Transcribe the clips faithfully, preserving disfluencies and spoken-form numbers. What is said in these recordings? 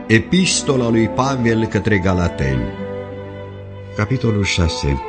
Epistola lui Pavel către Galateni, capitolul șase.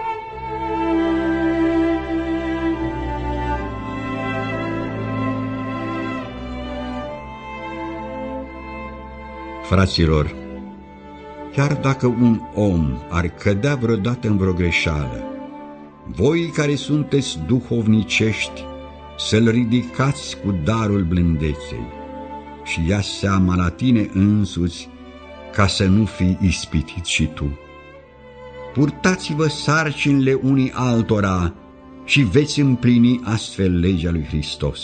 Fraților, chiar dacă un om ar cădea vreodată în vreo greșeală, voi care sunteți duhovnicești, să-l ridicați cu darul blândeței și ia seama la tine însuți, ca să nu fii ispitit și tu. Purtați-vă sarcinile unii altora și veți împlini astfel legea lui Hristos.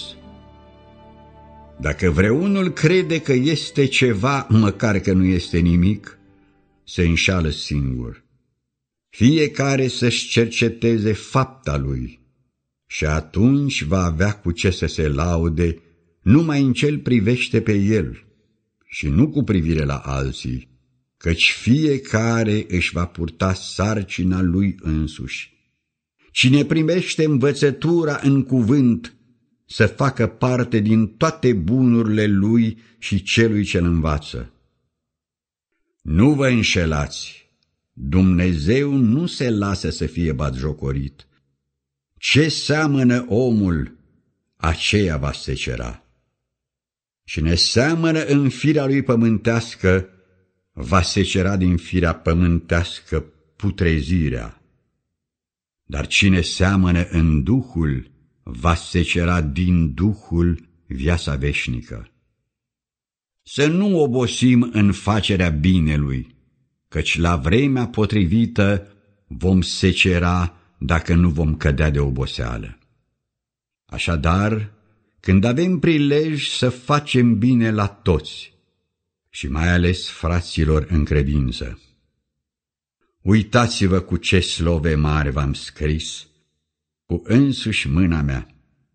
Dacă vreunul crede că este ceva, măcar că nu este nimic, se înșală singur. Fiecare să-și cerceteze fapta lui și atunci va avea cu ce să se laude numai în ce-l privește pe el și nu cu privire la alții, căci fiecare își va purta sarcina lui însuși. Cine primește învățătura în cuvânt, să facă parte din toate bunurile lui și celui ce-l învață. Nu vă înșelați, Dumnezeu nu se lasă să fie batjocorit. Ce seamănă omul, aceea va secera. Cine seamănă în firea lui pământească, va secera din firea pământească putrezirea. Dar cine seamănă în Duhul, va secera din Duhul viața veșnică. Să nu obosim în facerea binelui, căci la vremea potrivită vom secera dacă nu vom cădea de oboseală. Așadar, când avem prilej să facem bine la toți, și mai ales fraților în credință, uitați-vă cu ce slove mari v-am scris, cu însuși mâna mea.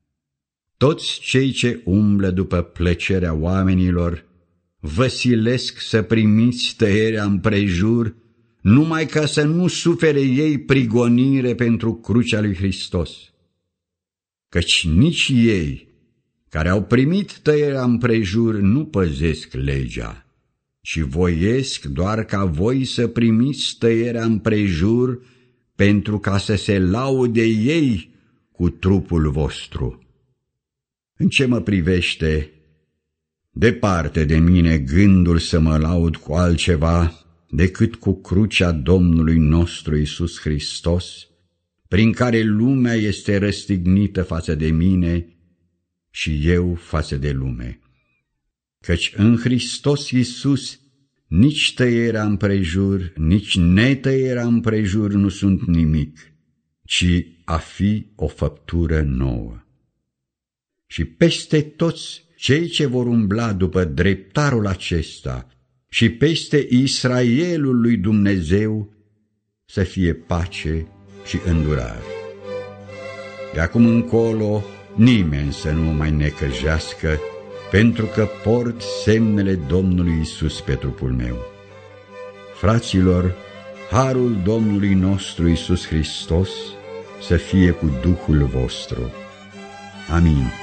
Toți cei ce umblă după plăcerea oamenilor vă silesc să primiți tăierea împrejur, numai ca să nu sufere ei prigonire pentru crucea lui Hristos. Căci nici ei, care au primit tăierea împrejur, nu păzesc legea, ci voiesc doar ca voi să primiți tăierea împrejur, pentru ca să se laude ei cu trupul vostru. În ce mă privește, departe de mine gândul să mă laud cu altceva decât cu crucea Domnului nostru Iisus Hristos, prin care lumea este răstignită față de mine și eu față de lume. Căci în Hristos Iisus nici tăierea împrejur, nici netăierea împrejur nu sunt nimic, ci a fi o făptură nouă. Și peste toți cei ce vor umbla după dreptarul acesta și peste Israelul lui Dumnezeu să fie pace și îndurare. De acum încolo nimeni să nu mai necăjească, pentru că port semnele Domnului Iisus pe trupul meu. Fraților, harul Domnului nostru Iisus Hristos să fie cu Duhul vostru. Amin.